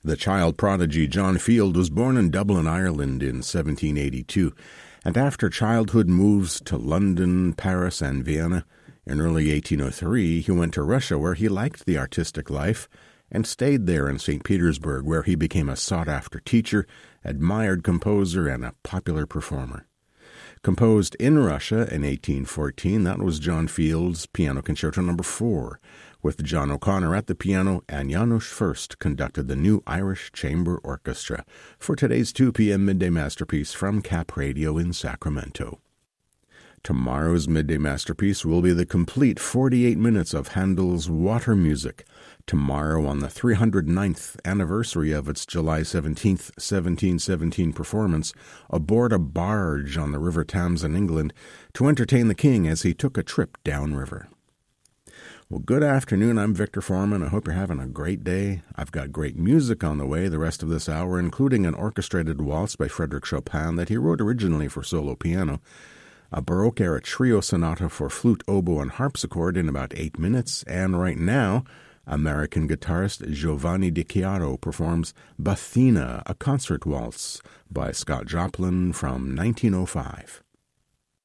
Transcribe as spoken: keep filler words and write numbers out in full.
The child prodigy John Field was born in Dublin, Ireland in seventeen eighty-two, and after childhood moves to London, Paris, and Vienna, in early eighteen oh three he went to Russia where he liked the artistic life and stayed there in Saint Petersburg where he became a sought-after teacher, admired composer, and a popular performer. Composed in Russia in eighteen fourteen, that was John Field's Piano Concerto Number four, with John O'Connor at the piano, and Janusz First conducted the New Irish Chamber Orchestra for today's two p.m. Midday Masterpiece from Cap Radio in Sacramento. Tomorrow's Midday Masterpiece will be the complete forty-eight minutes of Handel's Water Music. Tomorrow, on the three hundred ninth anniversary of its July seventeenth, seventeen seventeen performance, aboard a barge on the River Thames in England to entertain the King as he took a trip downriver. Well, good afternoon. I'm Victor Foreman. I hope you're having a great day. I've got great music on the way the rest of this hour, including an orchestrated waltz by Frédéric Chopin that he wrote originally for solo piano, a Baroque-era trio sonata for flute, oboe, and harpsichord in about eight minutes, and right now, American guitarist Giovanni Di Chiaro performs Bathina, a concert waltz by Scott Joplin from nineteen oh five.